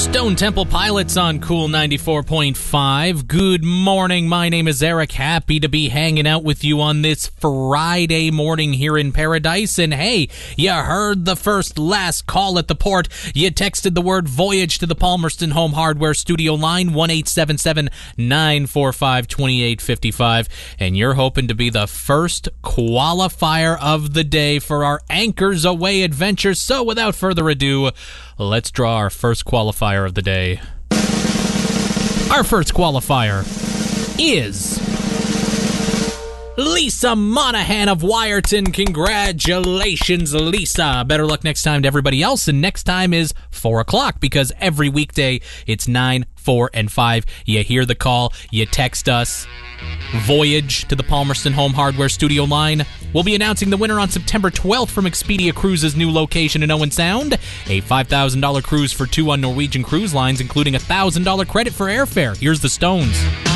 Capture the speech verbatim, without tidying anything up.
Stone Temple Pilots on Cool ninety-four point five. Good morning. My name is Eric. Happy to be hanging out with you on this Friday morning here in Paradise. And hey, you heard the first last call at the port. You texted the word Voyage to the Palmerston Home Hardware Studio line one eight seven seven, nine four five, two eight five five. And you're hoping to be the first qualifier of the day for our Anchors Away adventure. So without further ado, let's draw our first qualifier of the day. Our first qualifier is Lisa Monahan of Wyerton. Congratulations, Lisa. Better luck next time to everybody else. And next time is four o'clock because every weekday it's nine, four, and five. You hear the call. You text us. Voyage to the Palmerston Home Hardware Studio line. We'll be announcing the winner on September twelfth from Expedia Cruises' new location in Owen Sound. A five thousand dollars cruise for two on Norwegian Cruise Lines, including a one thousand dollars credit for airfare. Here's the Stones.